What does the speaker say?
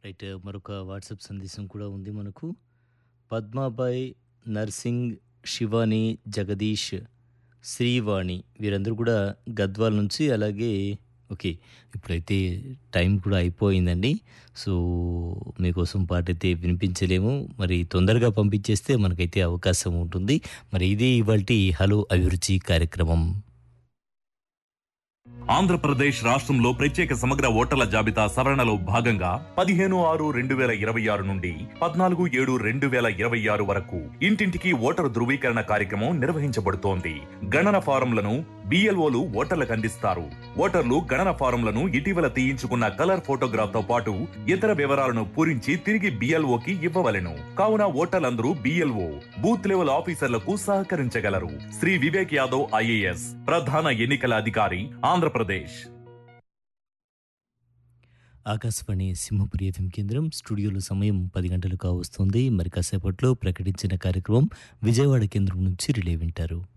Right. మరొక WhatsApp సందేశం కూడా ఉంది మనకు. పద్మాబాయ్, నర్సింగ్, శివాని, జగదీష్, శ్రీవాణి వీరందరూ కూడా గద్వాల నుంచి. అలాగే ఓకే. ఇప్పుడైతే టైం కూడా అయిపోయిందండి. సో, మీకోసం పాటైతే వినిపించలేము. మరి తొందరగా పంపించేస్తే మనకైతే అవకాశం ఉంటుంది. మరి ఇదే ఇవాల్టి హలో అభిరుచి కార్యక్రమం. ఆంధ్రప్రదేశ్ రాష్ట్రంలో ప్రత్యేక సమగ్ర ఓటర్ల జాబితా సవరణలో భాగంగా 15/6/2026 నుండి 14/7/2026 వరకు ఇంటింటికి ఓటరు ధృవీకరణ కార్యక్రమం నిర్వహించబడుతోంది. గణన ఫారంలను బిఎల్ఓలు ఓటర్లకు అందిస్తారు. ఓటర్లు గణన ఫారంలను ఇటీవల తీయించుకున్న కలర్ ఫోటోగ్రాఫ్ తో పాటు ఇతర వివరాలను పూరించి తిరిగి బిఎల్ఓకి ఇవ్వవలెను. కావున ఓటర్లందరూ బిఎల్ఓ బూత్ లెవెల్ ఆఫీసర్లకు సహకరించగలరు. శ్రీ వివేక్ యాదవ్ ఐఏఎస్ ప్రధాన ఎన్నికల అధికారి, ఆంధ్రప్రదేశ్. ఆకాశవాణి సింహపురి ఎఫ్ఎం కేంద్రం. స్టూడియోలో సమయం 10 గంటలు కావస్తుంది. మరి కాసేపట్లో ప్రకటించిన కార్యక్రమం విజయవాడ కేంద్రం నుంచి రిలే వింటారు.